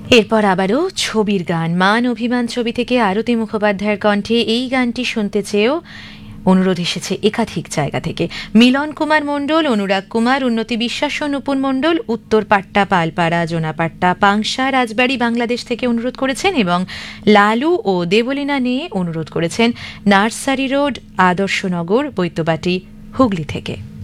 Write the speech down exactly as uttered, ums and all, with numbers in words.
এরপর আবারও ছবির গান, মান অভিমান ছবি থেকে আরতি মুখোপাধ্যায়ের কণ্ঠে এই গানটি শুনতে চেয়েও অনুরোধ এসেছে একাধিক জায়গা থেকে। মিলন কুমার মণ্ডল, অনুরাগ কুমার, উন্নতি বিশ্বাস ও নুপুর মণ্ডল উত্তর পাট্টা, পালপাড়া, জোনাপাট্টা, পাংশা, রাজবাড়ী, বাংলাদেশ থেকে অনুরোধ করেছেন এবং লালু ও দেবলীনা নিয়ে অনুরোধ করেছেন নার্সারি রোড, আদর্শনগর, বৈদ্যবাটি, হুগলি থেকে।